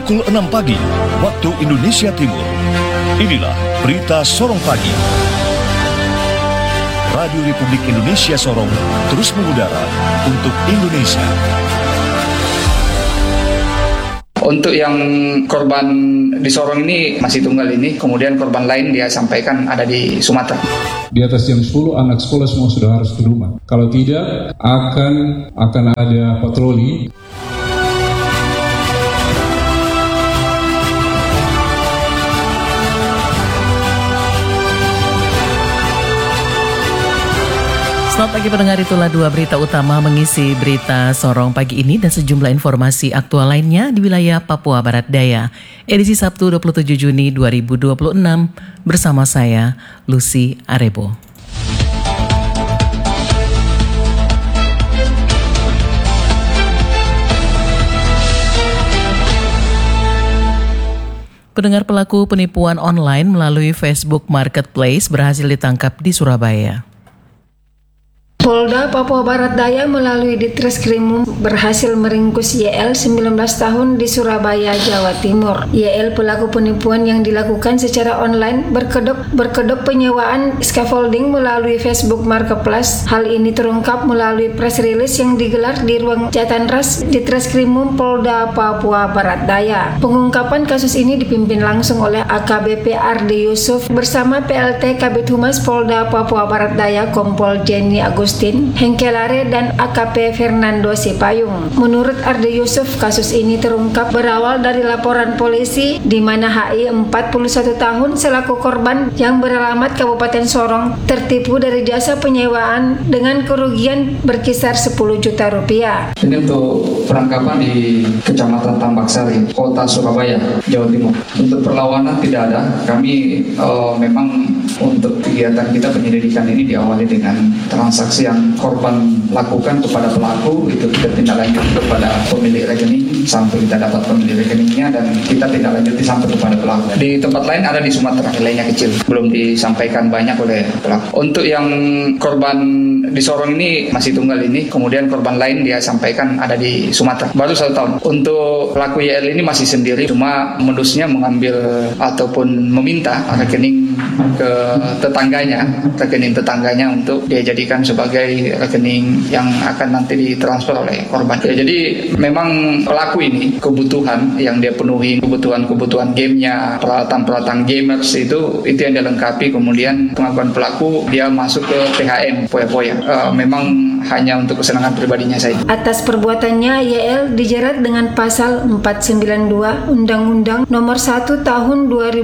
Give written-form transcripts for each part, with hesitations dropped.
Pukul 6 pagi, waktu Indonesia Timur. Inilah berita Sorong Pagi. Radio Republik Indonesia Sorong terus mengudara untuk Indonesia. Untuk yang korban di Sorong ini masih tunggal ini, kemudian korban lain dia sampaikan ada di Sumatera. Di atas jam 10 anak sekolah semua sudah harus ke rumah. Kalau tidak akan ada patroli. Selamat pagi pendengar, itulah dua berita utama mengisi berita Sorong pagi ini dan sejumlah informasi aktual lainnya di wilayah Papua Barat Daya. Edisi Sabtu 27 Juni 2026 bersama saya, Lucy Arebo. Pendengar, pelaku penipuan online melalui Facebook Marketplace berhasil ditangkap di Surabaya. Polda Papua Barat Daya melalui Ditreskrimum berhasil meringkus YL 19 tahun di Surabaya, Jawa Timur. YL pelaku penipuan yang dilakukan secara online berkedok penyewaan scaffolding melalui Facebook Marketplace. Hal ini terungkap melalui press release yang digelar di ruang Jatanras Ditreskrimum Polda Papua Barat Daya. Pengungkapan kasus ini dipimpin langsung oleh AKBP Arde Yusuf bersama PLT Kabid Humas Polda Papua Barat Daya Kompol Jenny Agustin Hengkelare dan AKP Fernando Sipayung. Menurut Arde Yusuf, kasus ini terungkap berawal dari laporan polisi di mana HI 41 tahun selaku korban yang beralamat Kabupaten Sorong tertipu dari jasa penyewaan dengan kerugian berkisar 10 juta rupiah. Ini untuk penangkapan di Kecamatan Tambak Sari, Kota Surabaya, Jawa Timur. Untuk perlawanan tidak ada. Kami memang untuk kegiatan kita penyelidikan ini diawali dengan transaksi yang korban lakukan kepada pelaku, itu kita tindak lanjut kepada pemilik rekening sampai kita dapat pemilik rekeningnya dan kita tindak lanjuti sampai kepada pelaku. Di tempat lain ada di Sumatera, nilainya kecil, belum disampaikan banyak oleh pelaku. Untuk yang korban di Sorong ini masih tunggal ini, kemudian korban lain dia sampaikan ada di Sumatera, baru 1 tahun. Untuk pelaku YL ini masih sendiri, cuma modusnya mengambil ataupun meminta rekening ke rekening tetangganya untuk dia jadikan sebagai rekening yang akan nanti ditransfer oleh korban. Ya, jadi memang pelaku ini kebutuhan yang dia penuhi, kebutuhan gamenya, peralatan gamers itu yang dia lengkapi. Kemudian pengakuan pelaku dia masuk ke PHM, poya-poya. Memang hanya untuk kesenangan pribadinya saja. Atas perbuatannya, YL dijerat dengan pasal 492 Undang-Undang Nomor 1 Tahun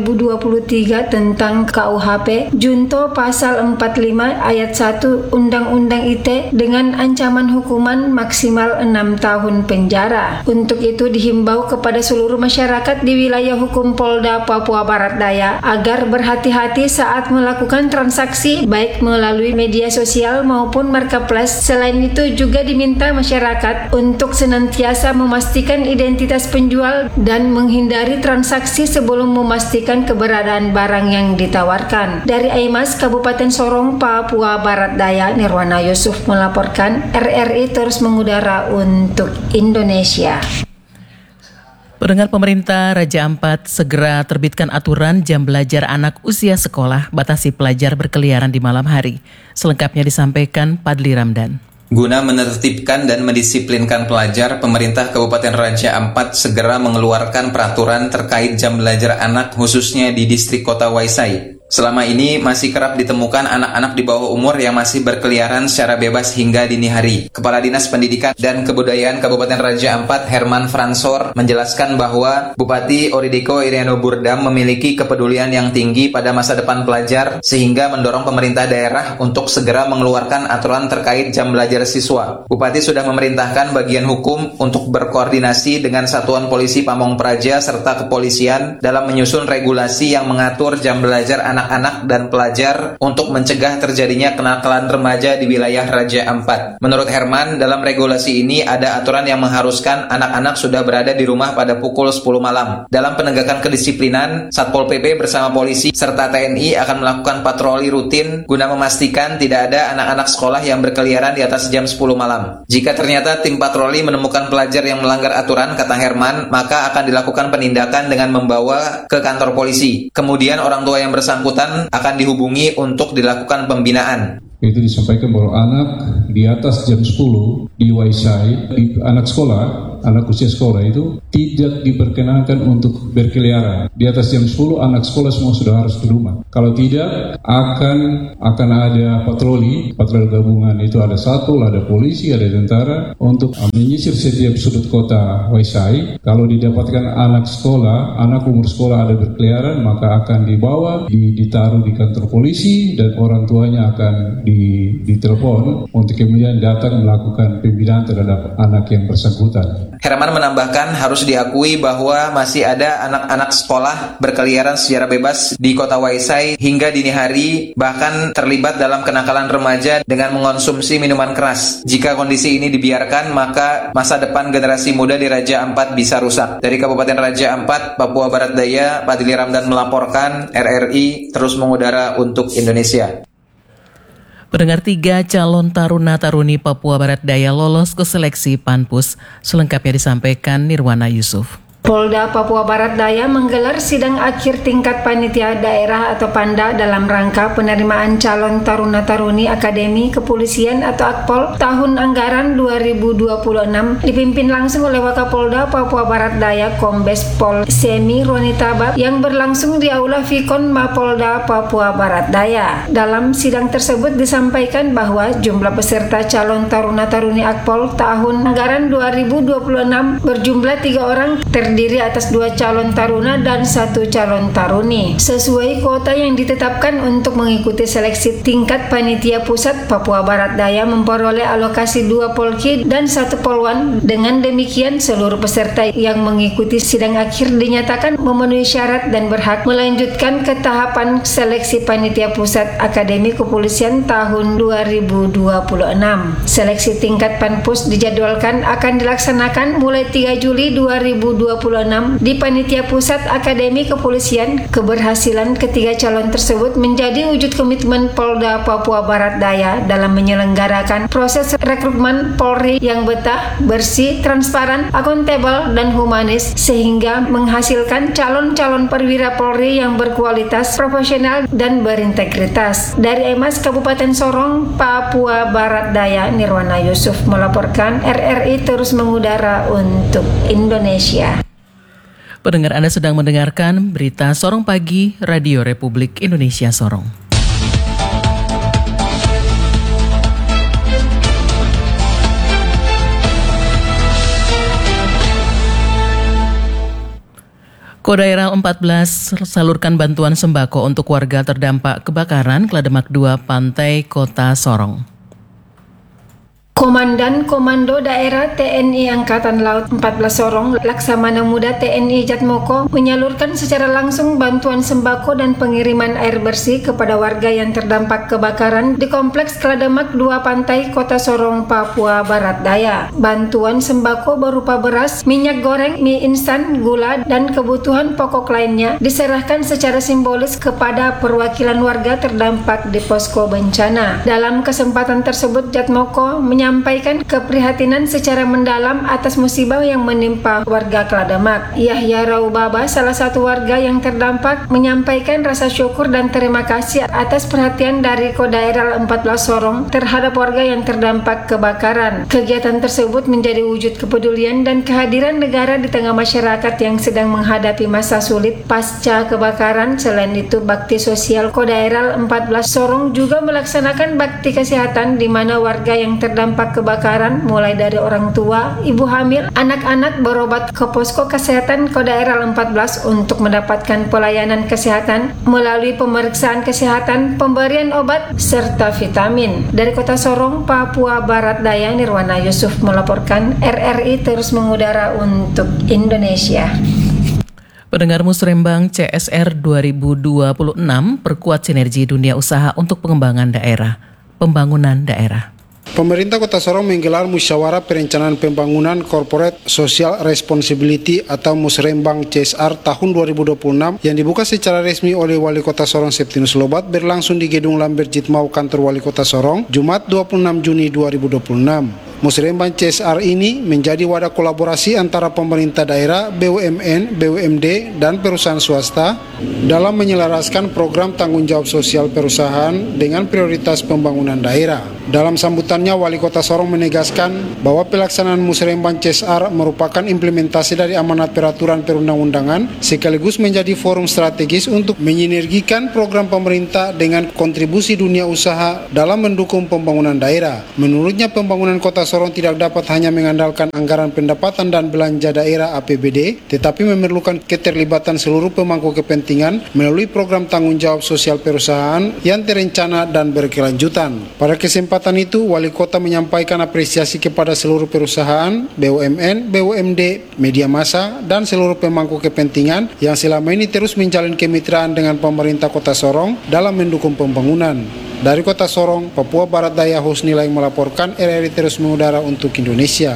2023 tentang KUHP, junto pasal 45 ayat 1 Undang-Undang ITE dengan ancaman hukuman maksimal 6 tahun penjara. Untuk itu dihimbau kepada seluruh masyarakat di wilayah hukum Polda Papua Barat Daya agar berhati-hati saat melakukan transaksi baik melalui media sosial maupun marketplace. Selain itu juga diminta masyarakat untuk senantiasa memastikan identitas penjual dan menghindari transaksi sebelum memastikan keberadaan barang yang ditawarkan. Dari Aimas, Kabupaten Sorong, Papua Barat Daya, Nirwana Yusuf melaporkan. RRI terus mengudara untuk Indonesia. Pendengar, pemerintah Raja Ampat segera terbitkan aturan jam belajar anak usia sekolah, batasi pelajar berkeliaran di malam hari. Selengkapnya disampaikan Padli Ramdan. Guna menertibkan dan mendisiplinkan pelajar, pemerintah Kabupaten Raja Ampat segera mengeluarkan peraturan terkait jam belajar anak khususnya di distrik Kota Waisai. Selama ini masih kerap ditemukan anak-anak di bawah umur yang masih berkeliaran secara bebas hingga dini hari. Kepala Dinas Pendidikan dan Kebudayaan Kabupaten Raja Ampat, Herman Fransor, menjelaskan bahwa Bupati Oridiko Iriano Burdam memiliki kepedulian yang tinggi pada masa depan pelajar sehingga mendorong pemerintah daerah untuk segera mengeluarkan aturan terkait jam belajar siswa. Bupati sudah memerintahkan bagian hukum untuk berkoordinasi dengan Satuan Polisi Pamong Praja serta kepolisian dalam menyusun regulasi yang mengatur jam belajar anak anak-anak dan pelajar untuk mencegah terjadinya kenakalan remaja di wilayah Raja Ampat. Menurut Herman, dalam regulasi ini ada aturan yang mengharuskan anak-anak sudah berada di rumah pada pukul 10 malam. Dalam penegakan kedisiplinan, Satpol PP bersama polisi serta TNI akan melakukan patroli rutin guna memastikan tidak ada anak-anak sekolah yang berkeliaran di atas jam 10 malam. Jika ternyata tim patroli menemukan pelajar yang melanggar aturan, kata Herman, maka akan dilakukan penindakan dengan membawa ke kantor polisi. Kemudian orang tua yang bersangkutan akan dihubungi untuk dilakukan pembinaan. Itu disampaikan bahwa anak di atas jam 10 di Waisai, anak usia sekolah itu tidak diperkenankan untuk berkeliaran. Di atas jam 10 anak sekolah semua sudah harus di rumah. Kalau tidak akan ada patroli gabungan, itu ada satpol, ada polisi, ada tentara untuk menyisir setiap sudut kota Waisai. Kalau didapatkan anak umur sekolah ada berkeliaran, maka akan dibawa, ditaruh di kantor polisi dan orang tuanya akan ditelepon untuk kemudian datang melakukan pembinaan terhadap anak yang bersangkutan. Herman menambahkan harus diakui bahwa masih ada anak-anak sekolah berkeliaran secara bebas di kota Waisai hingga dini hari, bahkan terlibat dalam kenakalan remaja dengan mengonsumsi minuman keras. Jika kondisi ini dibiarkan, maka masa depan generasi muda di Raja Ampat bisa rusak. Dari Kabupaten Raja Ampat, Papua Barat Daya, Padli Ramdan melaporkan, RRI terus mengudara untuk Indonesia. Pendengar, 3 calon taruna-taruni Papua Barat Daya lolos ke seleksi Panpus. Selengkapnya disampaikan Nirwana Yusuf. Polda Papua Barat Daya menggelar sidang akhir tingkat panitia daerah atau Panda dalam rangka penerimaan calon taruna-taruni Akademi Kepolisian atau Akpol tahun anggaran 2026 dipimpin langsung oleh Wakapolda Papua Barat Daya Kombes Pol Semi Ronitaba yang berlangsung di Aula Vikon Mapolda Papua Barat Daya. Dalam sidang tersebut disampaikan bahwa jumlah peserta calon taruna-taruni Akpol tahun anggaran 2026 berjumlah 3 orang terdiri atas 2 calon taruna dan 1 calon taruni sesuai kuota yang ditetapkan untuk mengikuti seleksi tingkat panitia pusat. Papua Barat Daya memperoleh alokasi 2 polki dan 1 polwan. Dengan demikian seluruh peserta yang mengikuti sidang akhir dinyatakan memenuhi syarat dan berhak melanjutkan ke tahapan seleksi panitia pusat Akademi Kepolisian tahun 2026. Seleksi tingkat Panpus dijadwalkan akan dilaksanakan mulai 3 Juli 2026 di Panitia Pusat Akademi Kepolisian. Keberhasilan ketiga calon tersebut menjadi wujud komitmen Polda Papua Barat Daya dalam menyelenggarakan proses rekrutmen Polri yang betah, bersih, transparan, akuntabel, dan humanis sehingga menghasilkan calon-calon perwira Polri yang berkualitas, profesional, dan berintegritas. Dari EMAS Kabupaten Sorong, Papua Barat Daya, Nirwana Yusuf melaporkan. RRI terus mengudara untuk Indonesia. Pendengar, Anda sedang mendengarkan berita Sorong Pagi Radio Republik Indonesia Sorong. Kodaira 14 salurkan bantuan sembako untuk warga terdampak kebakaran Klademak 2 Pantai Kota Sorong. Komandan Komando Daerah TNI Angkatan Laut 14 Sorong, Laksamana Muda TNI Jatmoko menyalurkan secara langsung bantuan sembako dan pengiriman air bersih kepada warga yang terdampak kebakaran di Kompleks Klademak 2 Pantai Kota Sorong, Papua Barat Daya. Bantuan sembako berupa beras, minyak goreng, mie instan, gula, dan kebutuhan pokok lainnya diserahkan secara simbolis kepada perwakilan warga terdampak di posko bencana. Dalam kesempatan tersebut, Jatmoko menyampaikan keprihatinan secara mendalam atas musibah yang menimpa warga Klademak. Yahya Raubaba, salah satu warga yang terdampak, menyampaikan rasa syukur dan terima kasih atas perhatian dari Kodaira 14 Sorong terhadap warga yang terdampak kebakaran. Kegiatan tersebut menjadi wujud kepedulian dan kehadiran negara di tengah masyarakat yang sedang menghadapi masa sulit pasca kebakaran. Selain itu, bakti sosial Kodaira 14 Sorong juga melaksanakan bakti kesehatan di mana warga yang terdampak kebakaran mulai dari orang tua, ibu hamil, anak-anak berobat ke posko kesehatan Kodaira 14 untuk mendapatkan pelayanan kesehatan melalui pemeriksaan kesehatan, pemberian obat, serta vitamin. Dari Kota Sorong, Papua Barat Daya, Nirwana Yusuf melaporkan. RRI terus mengudara untuk Indonesia. Pendengar Musrembang CSR 2026 perkuat sinergi dunia usaha untuk pengembangan daerah, pembangunan daerah. Pemerintah Kota Sorong menggelar musyawarah perencanaan pembangunan Corporate Social Responsibility atau Musrembang CSR tahun 2026 yang dibuka secara resmi oleh Wali Kota Sorong Septinus Lobat berlangsung di Gedung Lambert Jitmau Kantor Wali Kota Sorong, Jumat 26 Juni 2026. Musrembang CSR ini menjadi wadah kolaborasi antara pemerintah daerah, BUMN, BUMD, dan perusahaan swasta dalam menyelaraskan program tanggung jawab sosial perusahaan dengan prioritas pembangunan daerah. Dalam sambutannya, Wali Kota Sorong menegaskan bahwa pelaksanaan Musrembang CSR merupakan implementasi dari amanat peraturan perundang-undangan sekaligus menjadi forum strategis untuk menyinergikan program pemerintah dengan kontribusi dunia usaha dalam mendukung pembangunan daerah. Menurutnya, pembangunan Kota Sorong tidak dapat hanya mengandalkan anggaran pendapatan dan belanja daerah APBD, tetapi memerlukan keterlibatan seluruh pemangku kepentingan melalui program tanggung jawab sosial perusahaan yang terencana dan berkelanjutan. Pada kesempatan itu, Wali Kota menyampaikan apresiasi kepada seluruh perusahaan, BUMN, BUMD, media massa, dan seluruh pemangku kepentingan yang selama ini terus menjalin kemitraan dengan pemerintah Kota Sorong dalam mendukung pembangunan. Dari Kota Sorong, Papua Barat Daya, Husnila yang melaporkan RRI Terus Mengudara untuk Indonesia.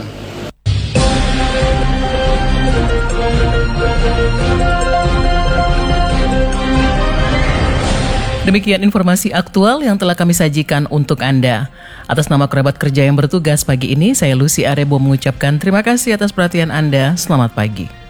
Demikian informasi aktual yang telah kami sajikan untuk Anda. Atas nama kerabat kerja yang bertugas pagi ini, saya Lucy Arebo mengucapkan terima kasih atas perhatian Anda. Selamat pagi.